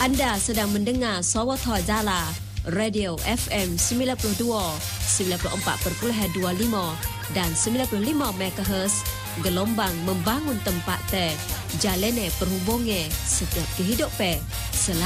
Anda sedang mendengar Sawatha Jala, Radio FM 92, 94.25 dan 95 MHz, gelombang membangun tempat te, jalane perhubungan setiap kehidupan.